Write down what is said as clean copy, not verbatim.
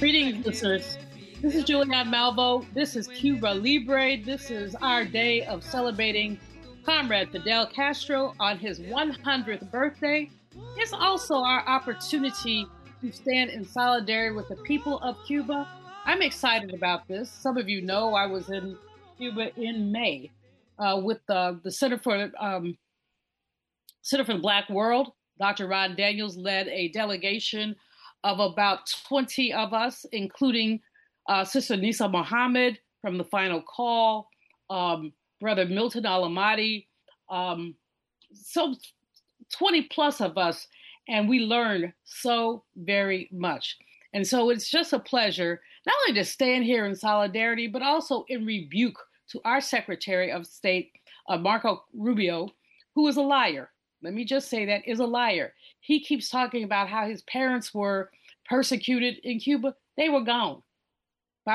Greetings, listeners. This is Julianne Malvo. This is Cuba Libre. This is our day of celebrating Comrade Fidel Castro on his 100th birthday. It's also our opportunity to stand in solidarity with the people of Cuba. I'm excited about this. Some of you know I was in Cuba in May with the Center for the Black World. Dr. Ron Daniels led a delegation of about 20 of us, including Sister Nisa Mohammed from The Final Call, Brother Milton Alamati, so 20 plus of us, and we learned so very much. And so it's just a pleasure not only to stand here in solidarity, but also in rebuke to our Secretary of State, Marco Rubio, who is a liar. Let me just say that is a liar. He keeps talking about how his parents were persecuted in Cuba. They were gone.